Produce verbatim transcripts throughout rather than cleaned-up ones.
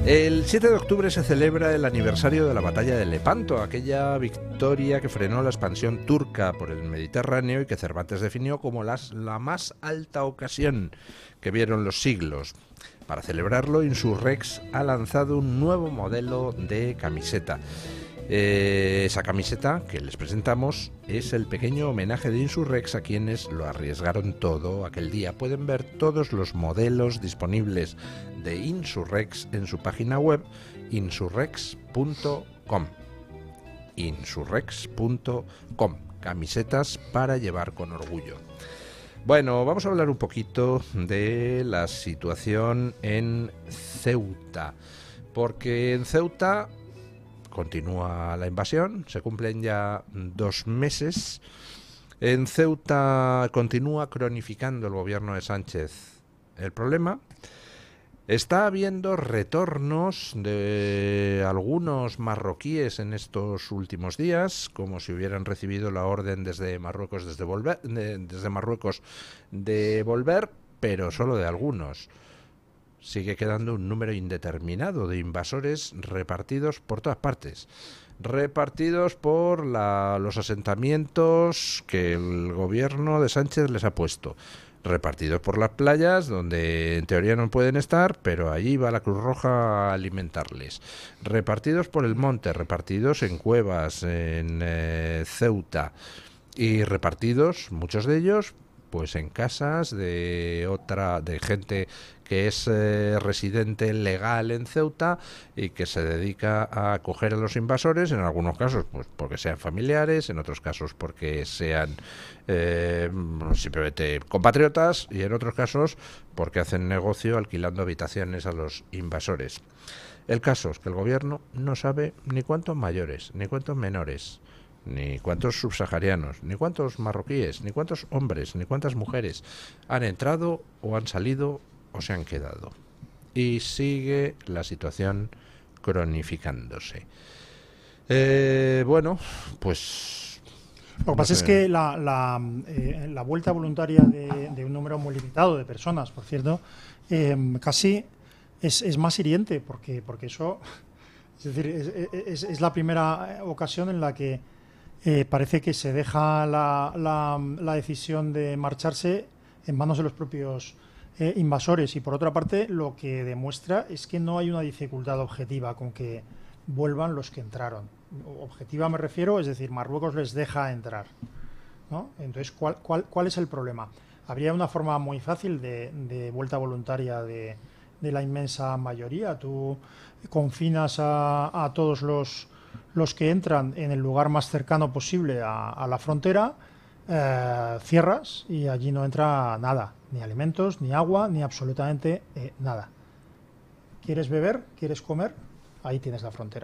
El siete de octubre se celebra el aniversario de la batalla de Lepanto, aquella victoria que frenó la expansión turca por el Mediterráneo y que Cervantes definió como las, la más alta ocasión que vieron los siglos. Para celebrarlo, Insurrex ha lanzado un nuevo modelo de camiseta. Eh, esa camiseta que les presentamos es el pequeño homenaje de Insurrex a quienes lo arriesgaron todo aquel día. Pueden ver todos los modelos disponibles de Insurrex en su página web insurrex punto com. insurrex punto com. Camisetas para llevar con orgullo. Bueno, vamos a hablar un poquito de la situación en Ceuta, porque en Ceuta continúa la invasión, se cumplen ya dos meses. En Ceuta continúa cronificando el gobierno de Sánchez el problema. Está habiendo retornos de algunos marroquíes en estos últimos días, como si hubieran recibido la orden desde Marruecos, desde, volver, de, desde Marruecos de volver, pero solo de algunos. Sigue quedando un número indeterminado de invasores repartidos por todas partes, repartidos por la, los asentamientos que el gobierno de Sánchez les ha puesto, repartidos por las playas donde en teoría no pueden estar, pero allí va la Cruz Roja a alimentarles, repartidos por el monte, repartidos en cuevas, en eh, Ceuta, y repartidos, muchos de ellos, pues en casas de otra, de gente que es eh, residente legal en Ceuta y que se dedica a acoger a los invasores, en algunos casos pues porque sean familiares, en otros casos porque sean eh, simplemente compatriotas, y en otros casos porque hacen negocio alquilando habitaciones a los invasores. El caso es que el gobierno no sabe ni cuántos mayores, ni cuántos menores, ni cuántos subsaharianos, ni cuántos marroquíes, ni cuántos hombres, ni cuántas mujeres han entrado o han salido o se han quedado. Y sigue la situación cronificándose. Eh, bueno, pues... Lo que pasa no sé. es que la, la, eh, la vuelta voluntaria de, de un número muy limitado de personas, por cierto, eh, casi es, es más hiriente, porque, porque eso... Es decir, es, es, es la primera ocasión en la que Eh, parece que se deja la, la, la decisión de marcharse en manos de los propios eh, invasores, y por otra parte lo que demuestra es que no hay una dificultad objetiva con que vuelvan los que entraron. Objetiva me refiero, es decir, Marruecos les deja entrar, ¿no? Entonces, ¿cuál, cuál, cuál es el problema? Habría una forma muy fácil de, de vuelta voluntaria de, de la inmensa mayoría. Tú confinas a, a todos los los que entran en el lugar más cercano posible a, a la frontera, eh, cierras y allí no entra nada, ni alimentos, ni agua, ni absolutamente eh, nada. ¿Quieres beber? ¿Quieres comer? Ahí tienes la frontera.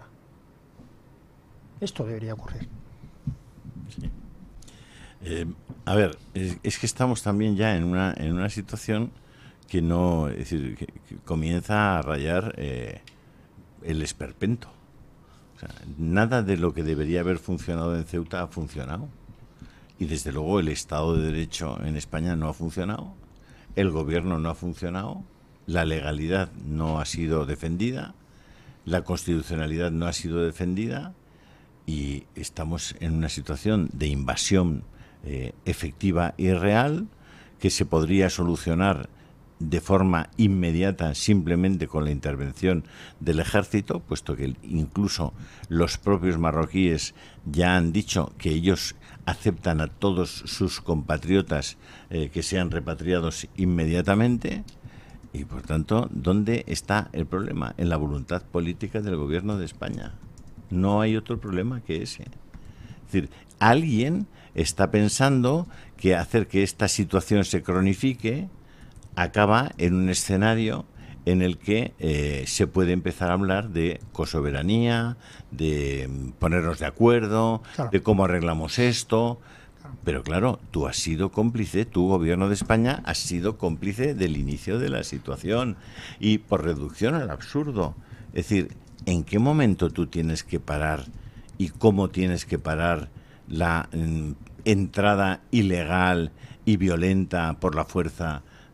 Esto debería ocurrir. Sí. Eh, a ver, es, es que estamos también ya en una, en una situación que no, es decir, que, que comienza a rayar eh, el esperpento. O sea, nada de lo que debería haber funcionado en Ceuta ha funcionado. Y desde luego el Estado de Derecho en España no ha funcionado, el gobierno no ha funcionado, la legalidad no ha sido defendida, la constitucionalidad no ha sido defendida, y estamos en una situación de invasión eh, efectiva y real que se podría solucionar de forma inmediata simplemente con la intervención del ejército, puesto que incluso los propios marroquíes ya han dicho que ellos aceptan a todos sus compatriotas eh, que sean repatriados inmediatamente. Y por tanto, ¿dónde está el problema? En la voluntad política del gobierno de España. No hay otro problema que ese. Es decir, alguien está pensando que hacer que esta situación se cronifique acaba en un escenario en el que eh, se puede empezar a hablar de cosoberanía, de ponernos de acuerdo, claro, de cómo arreglamos esto. Claro. Pero claro, tú has sido cómplice, tu gobierno de España has sido cómplice del inicio de la situación, y por reducción al absurdo. Es decir, ¿en qué momento tú tienes que parar y cómo tienes que parar la mm, entrada ilegal y violenta por la fuerza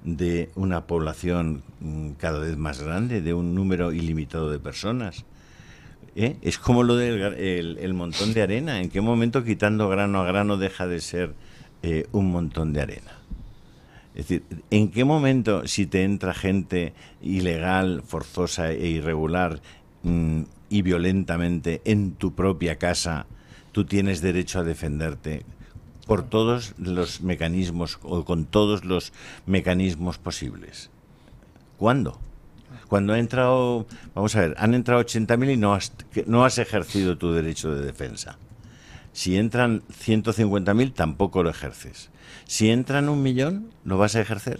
de una población cada vez más grande, de un número ilimitado de personas. ¿Eh? Es como lo del el, el montón de arena. ¿En qué momento, quitando grano a grano, deja de ser eh, un montón de arena? Es decir, ¿en qué momento, si te entra gente ilegal, forzosa e irregular mmm, y violentamente en tu propia casa, tú tienes derecho a defenderte por todos los mecanismos o con todos los mecanismos posibles? ¿Cuándo? Cuando ha entrado, vamos a ver, han entrado ochenta mil y no has, no has ejercido tu derecho de defensa. Si entran ciento cincuenta mil, tampoco lo ejerces. Si entran un millón, ¿lo vas a ejercer?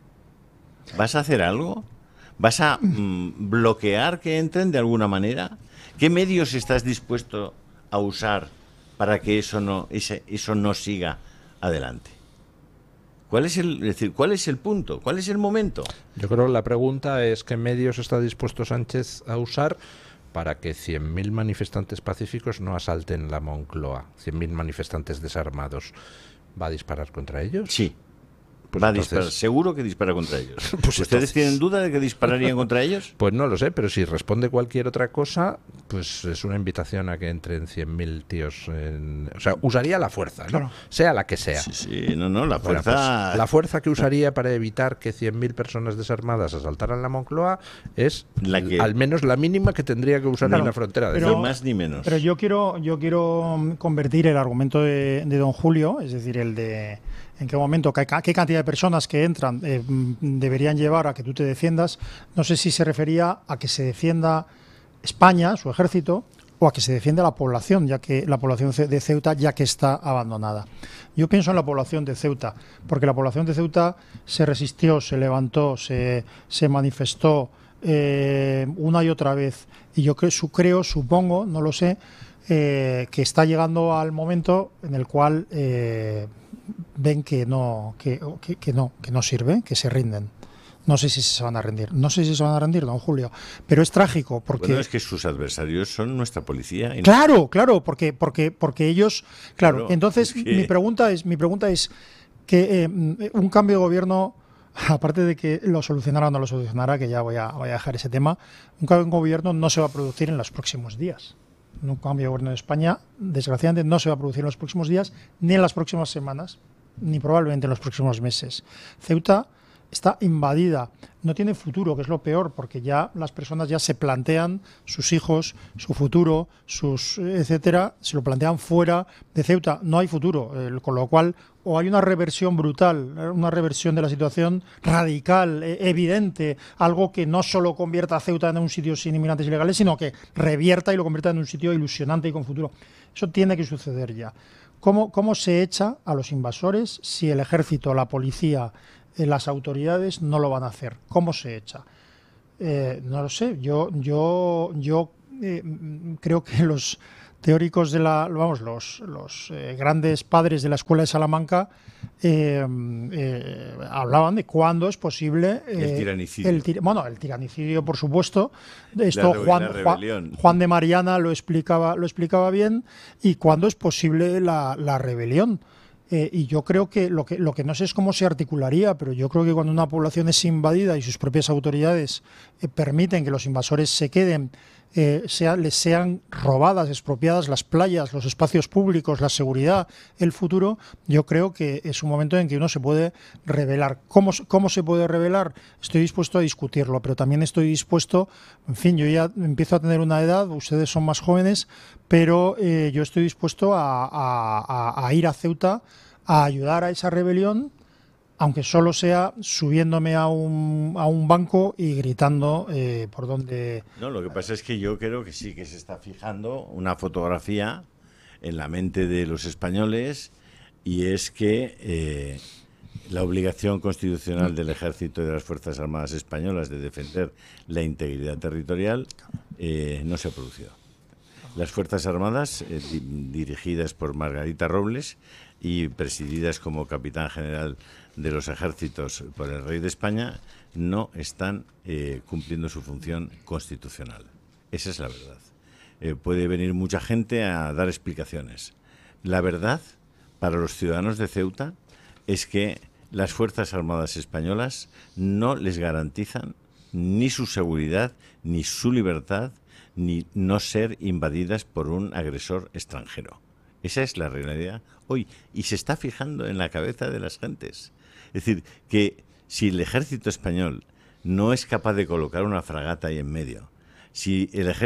¿Vas a hacer algo? ¿Vas a mm, bloquear que entren de alguna manera? ¿Qué medios estás dispuesto a usar para que eso no, ese, eso no siga adelante? ¿Cuál es el, es decir, cuál es el punto? ¿Cuál es el momento? Yo creo que la pregunta es qué medios está dispuesto Sánchez a usar para que cien mil manifestantes pacíficos no asalten la Moncloa, cien mil manifestantes desarmados. ¿Va a disparar contra ellos? Sí. Pues Va entonces, a disparar, seguro que dispara contra ellos. Pues ¿Ustedes entonces, tienen duda de que dispararían contra ellos? Pues no lo sé, pero si responde cualquier otra cosa, pues es una invitación a que entren cien mil tíos. En, o sea, usaría la fuerza, ¿no? Claro. Sea la que sea. Sí, sí, no, no, la Bueno, fuerza... pues, la fuerza que usaría para evitar que cien mil personas desarmadas asaltaran la Moncloa es La que- al menos la mínima que tendría que usar Claro, en la frontera de pero- Ni más ni menos. Pero yo quiero, yo quiero convertir el argumento de, de don Julio, es decir, el de en qué momento, qué, qué cantidad de personas que entran eh, deberían llevar a que tú te defiendas. No sé si se refería a que se defienda España, su ejército, o a que se defienda la población, ya que la población de Ceuta ya que está abandonada. Yo pienso en la población de Ceuta, porque la población de Ceuta se resistió, se levantó, se, se manifestó eh, una y otra vez. Y yo creo, su, creo supongo, no lo sé, eh, que está llegando al momento en el cual eh, ven que no, que, que, que no, que no sirve, que se rinden. No sé si se van a rendir, no sé si se van a rendir, don Julio, pero es trágico porque Bueno, es que sus adversarios son nuestra policía. Y claro, claro, porque porque porque ellos, claro. Claro, Entonces es que- mi pregunta es mi pregunta es que eh, un cambio de gobierno, aparte de que lo solucionará o no lo solucionará, que ya voy a voy a dejar ese tema, un cambio de gobierno no se va a producir en los próximos días. Un cambio de gobierno de España, desgraciadamente, no se va a producir en los próximos días, ni en las próximas semanas, ni probablemente en los próximos meses. Ceuta está invadida, no tiene futuro, que es lo peor, porque ya las personas ya se plantean sus hijos, su futuro, sus etcétera, se lo plantean fuera de Ceuta, no hay futuro, eh, con lo cual o hay una reversión brutal, una reversión de la situación radical, eh, evidente, algo que no solo convierta a Ceuta en un sitio sin inmigrantes ilegales, sino que revierta y lo convierta en un sitio ilusionante y con futuro. Eso tiene que suceder ya. ¿Cómo, cómo se echa a los invasores si el ejército, la policía, eh, las autoridades no lo van a hacer? ¿Cómo se echa? Eh, no lo sé. Yo, yo, yo eh, creo que los teóricos de la, vamos, los, los eh, grandes padres de la escuela de Salamanca eh, eh, hablaban de cuándo es posible eh, El tiranicidio. el tir- bueno, el tiranicidio, por supuesto. Esto La re- Juan, la Juan, rebelión. Juan de Mariana lo explicaba, lo explicaba bien, y cuándo es posible la, la rebelión. Eh, y yo creo que lo, que lo que no sé es cómo se articularía, pero yo creo que cuando una población es invadida y sus propias autoridades eh, permiten que los invasores se queden, eh, sea, les sean robadas, expropiadas las playas, los espacios públicos, la seguridad, el futuro, yo creo que es un momento en que uno se puede rebelar. ¿Cómo, cómo se puede rebelar? Estoy dispuesto a discutirlo, pero también estoy dispuesto, en fin, yo ya empiezo a tener una edad, ustedes son más jóvenes, pero eh, yo estoy dispuesto a, a, a, a ir a Ceuta a ayudar a esa rebelión, aunque solo sea subiéndome a un, a un banco y gritando eh, por donde... No, lo que pasa es que yo creo que sí que se está fijando una fotografía en la mente de los españoles, y es que eh, la obligación constitucional del Ejército y de las Fuerzas Armadas Españolas de defender la integridad territorial eh, no se ha producido. Las Fuerzas Armadas, eh, di- dirigidas por Margarita Robles y presididas como capitán general de los ejércitos por el rey de España, no están eh, cumpliendo su función constitucional. Esa es la verdad. Eh, puede venir mucha gente a dar explicaciones. La verdad, para los ciudadanos de Ceuta, es que las Fuerzas Armadas españolas no les garantizan ni su seguridad, ni su libertad, ni no ser invadidas por un agresor extranjero. Esa es la realidad hoy, y se está fijando en la cabeza de las gentes. Es decir, que si el ejército español no es capaz de colocar una fragata ahí en medio, si el ejército